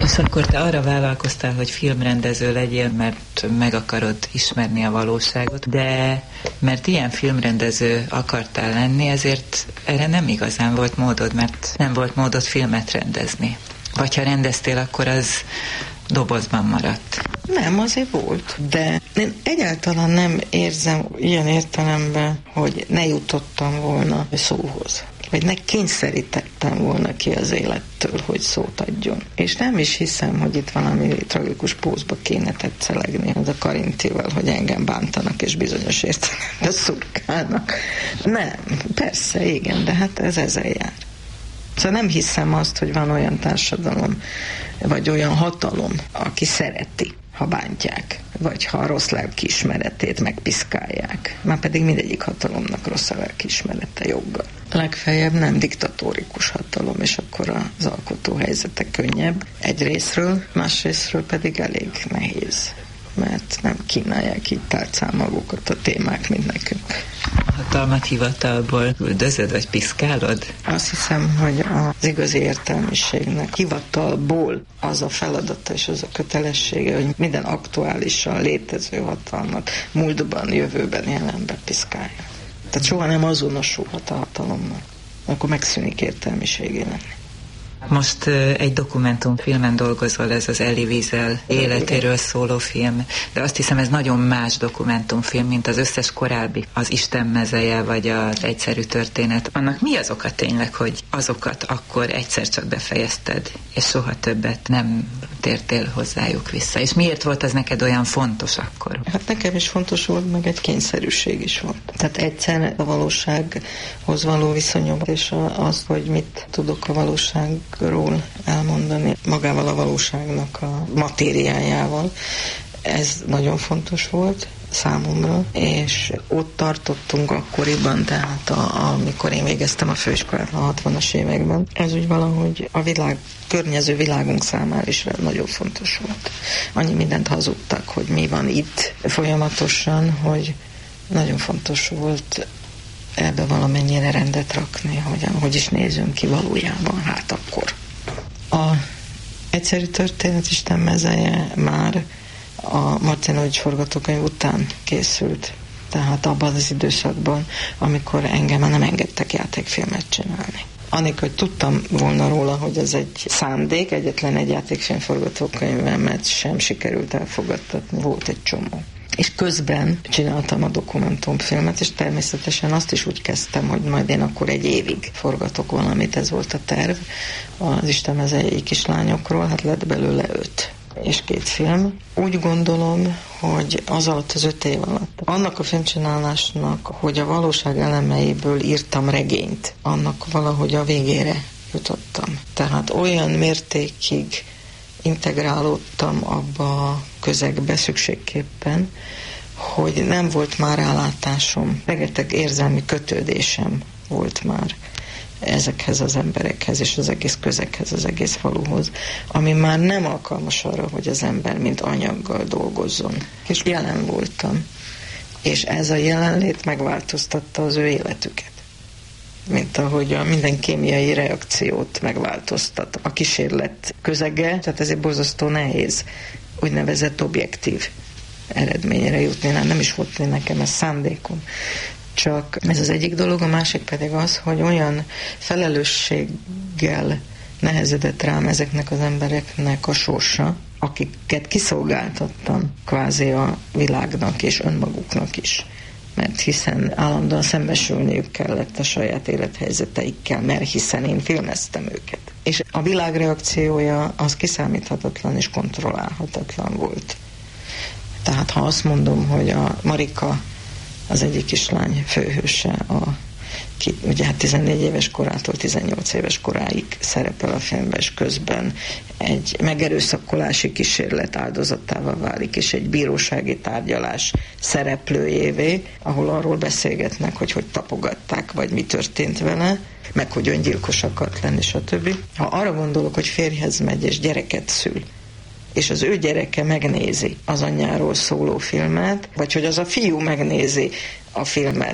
Viszont akkor te arra vállalkoztál, hogy filmrendező legyél, mert meg akarod ismerni a valóságot, de mert ilyen filmrendező akartál lenni, ezért erre nem igazán volt módod, mert nem volt módod filmet rendezni. Vagy ha rendeztél, akkor az dobozban maradt. Nem, azért volt, de én egyáltalán nem érzem ilyen értelemben, hogy ne jutottam volna szóhoz. Vagy ne kényszerítettem volna ki az élettől, hogy szót adjon. És nem is hiszem, hogy itt valami tragikus pózba kéne tetszelegni az a Karintival, hogy engem bántanak és bizonyos értelemben szurkálnak. Nem, persze, igen, de hát ez ezzel jár. Szóval nem hiszem azt, hogy van olyan társadalom, vagy olyan hatalom, aki szereti, ha bántják, vagy ha a rossz lelkiismeretét megpiszkálják. Már pedig mindegyik hatalomnak rossz a lelkiismerete, joggal. Legfeljebb nem diktatórikus hatalom, és akkor az alkotó helyzete könnyebb. Egyrészről, másrészről pedig elég nehéz, mert nem kínálják így tálcán magukat a témák, mint nekünk. A hatalmat hivatalból üldözöd, vagy piszkálod? Azt hiszem, hogy az igazi értelmiségnek hivatalból az a feladata és az a kötelessége, hogy minden aktuálisan létező hatalmat múltban, jövőben, jelenben piszkálja. Tehát soha nem azonosulhat a hatalommal. Akkor megszűnik értelmiségének. Most egy dokumentumfilmen dolgozol, ez az Elie Wiesel életéről szóló film, de azt hiszem ez nagyon más dokumentumfilm, mint az összes korábbi, az Isten mezeje, vagy az Egyszerű történet. Annak mi az oka tényleg, hogy azokat akkor egyszer csak befejezted, és soha többet nem tértél hozzájuk vissza? És miért volt az neked olyan fontos akkor? Hát nekem is fontos volt, meg egy kényszerűség is volt. Tehát egyszer a valósághoz való viszonyom, és az, hogy mit tudok a valóságról elmondani, magával a valóságnak a matériájával, ez nagyon fontos volt számomra, és ott tartottunk akkoriban, tehát amikor én végeztem a főiskolát a 60-as években. Ez úgy valahogy a környező világunk számára is nagyon fontos volt. Annyi mindent hazudtak, hogy mi van itt folyamatosan, hogy nagyon fontos volt ebbe valamennyire rendet rakni, hogy is nézünk ki valójában, hát akkor. A Egyszerű történet Isten mezeje már a Martinovics forgatókönyv után készült. Tehát abban az időszakban, amikor engem nem engedtek játékfilmet csinálni. Anélkül, hogy tudtam volna róla, hogy ez egy szándék, egyetlen egy játékfilm forgatókönyvemet sem sikerült elfogadtatni, volt egy csomó. És közben csináltam a dokumentumfilmet, és természetesen azt is úgy kezdtem, hogy majd én akkor egy évig forgatok valamit, ez volt a terv. Az Isten mezei kislányokról, hát lett belőle 5 és 2 film. Úgy gondolom, hogy az alatt az 5 év alatt annak a filmcsinálásnak, hogy a valóság elemeiből írtam regényt, annak valahogy a végére jutottam. Tehát olyan mértékig integrálódtam abba a közegbe szükségképpen, hogy nem volt már rálátásom, rengeteg érzelmi kötődésem volt már ezekhez az emberekhez és az egész közeghez, az egész faluhoz, ami már nem alkalmas arra, hogy az ember mint anyaggal dolgozzon. És jelen voltam. És ez a jelenlét megváltoztatta az ő életüket. Mint ahogy a minden kémiai reakciót megváltoztat. A kísérlet közege, tehát ezért borzasztó nehéz úgynevezett objektív eredményre jutni. Nem is volt nekem ez szándékom. Csak ez az egyik dolog, a másik pedig az, hogy olyan felelősséggel nehezedett rám ezeknek az embereknek a sorsa, akiket kiszolgáltattam kvázi a világnak és önmaguknak is. Mert hiszen állandóan szembesülniük kellett a saját élethelyzeteikkel, mert hiszen én filmeztem őket. És a világ reakciója az kiszámíthatatlan és kontrollálhatatlan volt. Tehát ha azt mondom, hogy a Marika az egyik kislány főhőse, ki ugye hát 14 éves korától 18 éves koráig szerepel a filmben, és közben egy megerőszakolási kísérlet áldozatává válik, és egy bírósági tárgyalás szereplőjévé, ahol arról beszélgetnek, hogy tapogatták, vagy mi történt vele, meg hogy öngyilkos akart lenni, stb. Ha arra gondolok, hogy férjhez megy, és gyereket szül, és az ő gyereke megnézi az anyjáról szóló filmet, vagy hogy az a fiú megnézi a filmet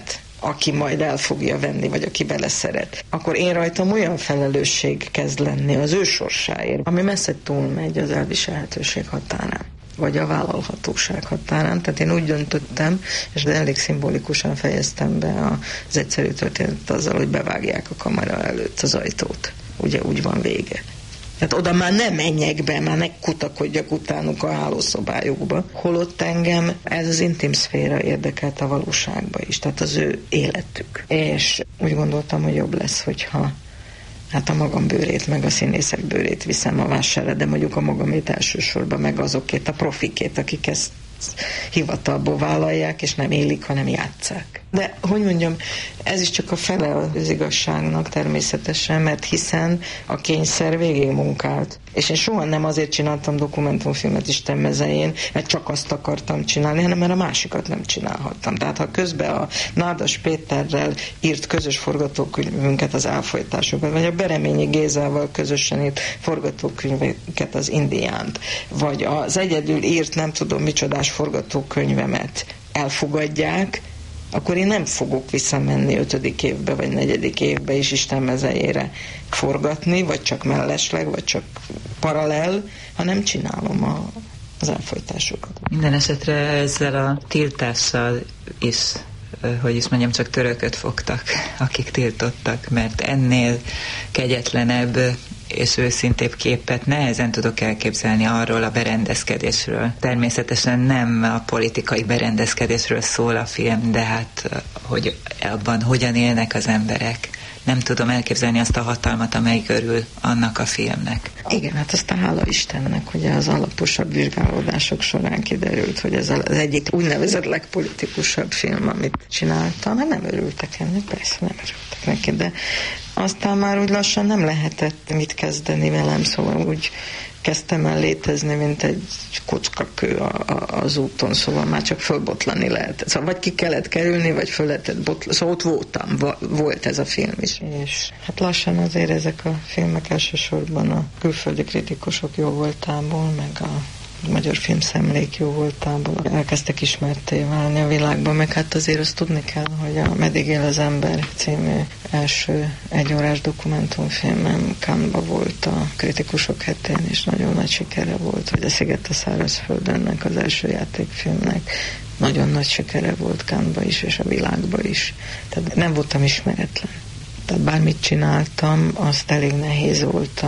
aki majd el fogja venni, vagy aki beleszeret, akkor én rajtam olyan felelősség kezd lenni az ő sorsáért, ami messze túlmegy az elviselhetőség határán, vagy a vállalhatóság határán. Tehát én úgy döntöttem, és elég szimbolikusan fejeztem be az egyszerű történetet azzal, hogy bevágják a kamera előtt az ajtót. Ugye úgy van vége. Tehát oda már nem menjek be, már ne kutakodjak utánuk a hálószobájukba. Holott engem ez az intim szféra érdekelt a valóságba is, tehát az ő életük. És úgy gondoltam, hogy jobb lesz, hogyha hát a magam bőrét, meg a színészek bőrét viszem a vásárra, de mondjuk a magamét elsősorban, meg azokét a profikét, akik ezt hivatalból vállalják, és nem élik, hanem játsszák. De, hogy mondjam, ez is csak a fele az igazságnak természetesen, mert hiszen a kényszer végig munkált. És én soha nem azért csináltam dokumentumfilmet Isten mezején, mert csak azt akartam csinálni, hanem mert a másikat nem csinálhattam. Tehát ha közben a Nádas Péterrel írt közös forgatókönyvünket, az Elfojtásokat, vagy a Bereményi Gézával közösen írt forgatókönyveket, az Indiánt, vagy az egyedül írt nem tudom micsodás forgatókönyvemet elfogadják, akkor én nem fogok visszamenni 5. évbe, vagy 4. évbe is Isten mezejére forgatni, vagy csak mellesleg, vagy csak paralel, hanem csinálom az elfojtásokat. Minden esetre ezzel a tiltással is, hogy is mondjam, csak törököt fogtak, akik tiltottak, mert ennél kegyetlenebb és őszintébb képet nehezen tudok elképzelni arról a berendezkedésről. Természetesen nem a politikai berendezkedésről szól a film, de hát, hogy abban hogyan élnek az emberek. Nem tudom elképzelni azt a hatalmat, amelyik örül annak a filmnek. Igen, hát aztán hála Istennek, hogy az alaposabb vizsgálódások során kiderült, hogy ez az egyik úgynevezett legpolitikusabb film, amit csináltam. Hát nem örültek ennek, persze nem örültek neki, de aztán már úgy lassan nem lehetett mit kezdeni velem, szóval úgy kezdtem el létezni, mint egy kockakő az úton, szóval már csak fölbotlani lehet. Szóval vagy ki kellett kerülni, vagy föl lehetett botlani. Szóval ott voltam, volt ez a film is. És hát lassan azért ezek a filmek elsősorban a külföldi kritikusok jó voltából, meg a magyar filmszemlék jó voltából elkezdtek ismertté válni a világban, meg hát azért azt tudni kell, hogy a Meddig él az ember című első egyórás dokumentumfilmem Cannes-ba volt a kritikusok hetén, és nagyon nagy sikere volt, hogy a Sziget a szárazföldönnek az első játékfilmnek nagyon nagy sikere volt Cannes-ba is, és a világba is. Tehát nem voltam ismeretlen. Tehát bármit csináltam, azt elég nehéz volt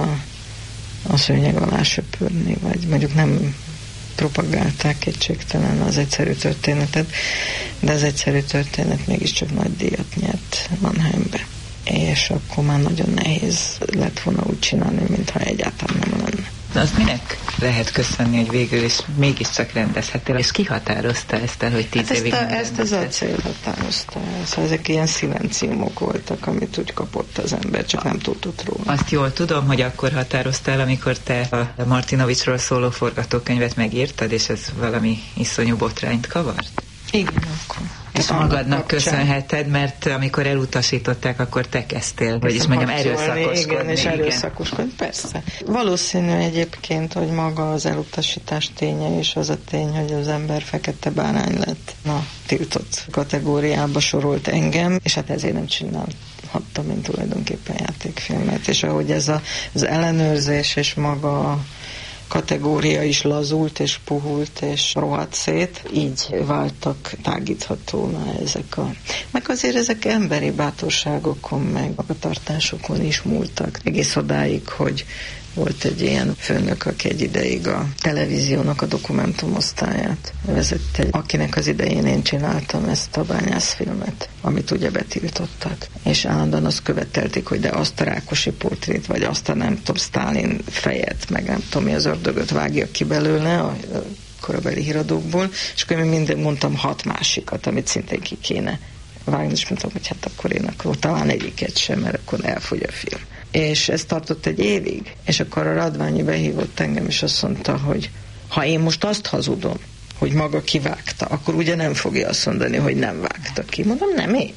a szőnyeg alá söpörni, vagy mondjuk nem propagálták kétségtelen az egyszerű történetet, de az egyszerű történet mégiscsak nagy díjat nyert Mannheimbe. És akkor már nagyon nehéz lett volna úgy csinálni, mintha egyáltalán nem lenne. De azt minek lehet köszönni, hogy végül is mégiscsak rendezhettél, és ki határozta ezt el, hogy 10 évig nem ezt az acél határozta. Szóval ezek ilyen szilenciumok voltak, amit úgy kapott az ember, csak nem tudott róla. Azt jól tudom, hogy akkor határoztál, amikor te a Martinovicsról szóló forgatókönyvet megírtad, és ez valami iszonyú botrányt kavart? Igen, akkor. És magadnak köszönheted, mert amikor elutasították, akkor te kezdtél, vagyis mondjam, erőszakoskodni. Igen, és erőszakoskodni, persze. Valószínű egyébként, hogy maga az elutasítás ténye, és az a tény, hogy az ember fekete bárány lett. Na, tiltott kategóriába sorolt engem, és hát ezért nem csinálhattam, mint tulajdonképpen játékfilmet. És ahogy ez az ellenőrzés és maga kategória is lazult, és puhult, és rohadt szét. Így váltak tágíthatóvá ezek meg azért ezek emberi bátorságokon, meg magatartásokon is múltak. Egész odáig, hogy volt egy ilyen főnök, aki egy ideig a televíziónak a dokumentumosztályát vezette, akinek az idején én csináltam ezt a bányászfilmet, amit ugye betiltottak. És állandóan azt követelték, hogy de azt a Rákosi portrét, vagy azt a nem tudom, Sztálin fejet, meg nem tudom mi az ördögöt vágja ki belőle a korabeli híradókból, és akkor én mindig mondtam 6 másikat, amit szintén ki kéne vágni, és mondtam, hogy hát akkor én akkor talán egyiket sem, mert akkor elfogy a film. És ez tartott egy évig, és akkor a Radványi behívott engem, és azt mondta, hogy ha én most azt hazudom, hogy maga kivágta, akkor ugye nem fogja azt mondani, hogy nem vágta ki. Mondom, nem én.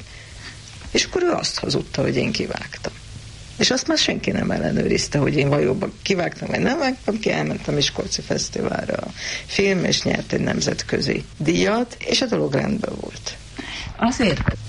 És akkor ő azt hazudta, hogy én kivágtam. És azt már senki nem ellenőrizte, hogy én valóban kivágtam, vagy nem vágtam ki, elmentem Miskolci Fesztiválra a film, és nyert egy nemzetközi díjat, és a dolog rendben volt. Azért